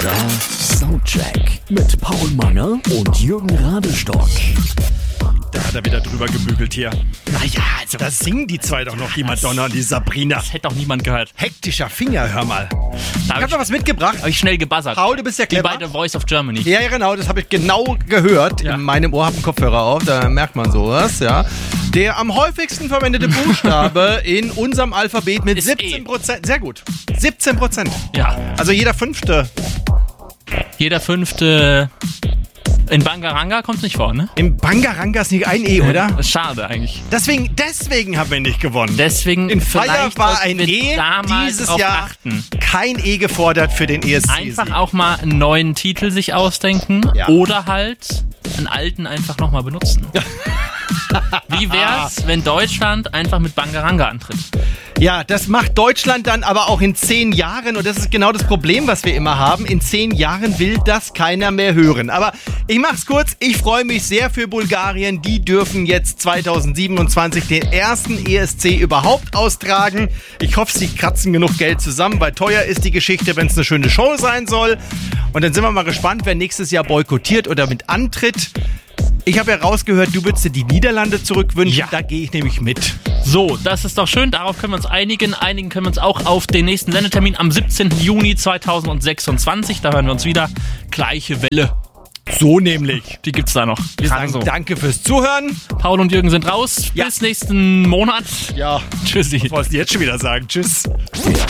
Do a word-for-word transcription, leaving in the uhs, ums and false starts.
Oder Soundcheck mit Paul Manger und Jürgen Radestock. Da hat er wieder drüber gebügelt hier. Naja, also Da singen die zwei doch noch, die Madonna und die Sabrina. das hätte doch niemand gehört. Hektischer Finger, hör mal. Da Ich habe hab noch ich, was mitgebracht. hab ich schnell gebuzzert. Paul, du bist ja Wie clever. bei The Voice of Germany. Ja, ja, genau, das habe ich genau gehört. Ja. In meinem Ohr, hab einen Kopfhörer auf, da merkt man sowas, ja. Der am häufigsten verwendete Buchstabe in unserem Alphabet mit Ist siebzehn E. Prozent. Sehr gut. siebzehn Prozent. Ja. Also jeder fünfte. Jeder fünfte. In Bangaranga kommt es nicht vor, ne? Im Bangaranga ist nicht ein E, oder? Das ist schade eigentlich. Deswegen, deswegen haben wir nicht gewonnen. Deswegen In Fire vielleicht war sollten ein wir E, damals dieses drauf Jahr achten. kein E gefordert für den E S C. Einfach auch mal einen neuen Titel sich ausdenken Ja. oder halt einen alten einfach nochmal benutzen. Wie wär's, wenn Deutschland einfach mit Bangaranga antritt? Ja, das macht Deutschland dann aber auch in zehn Jahren und das ist genau das Problem, was wir immer haben. In zehn Jahren will das keiner mehr hören. Aber ich mach's kurz, ich freue mich sehr für Bulgarien. Die dürfen jetzt zweitausendsiebenundzwanzig den ersten E S C überhaupt austragen. Ich hoffe, sie kratzen genug Geld zusammen, weil teuer ist die Geschichte, wenn es eine schöne Show sein soll. Und dann sind wir mal gespannt, wer nächstes Jahr boykottiert oder mit antritt. Ich habe ja rausgehört, du würdest dir die Niederlande zurückwünschen. Ja. Da gehe ich nämlich mit. So, das ist doch schön, darauf können wir uns einigen. Einigen können wir uns auch auf den nächsten Sendetermin am siebzehnten Juni zweitausendsechsundzwanzig. Da hören wir uns wieder. Gleiche Welle. So nämlich. Die gibt's da noch. Wir Kann sagen so. danke fürs Zuhören. Paul und Jürgen sind raus. Ja. Bis nächsten Monat. Ja, Tschüssi. was wolltest du jetzt schon wieder sagen? Tschüss.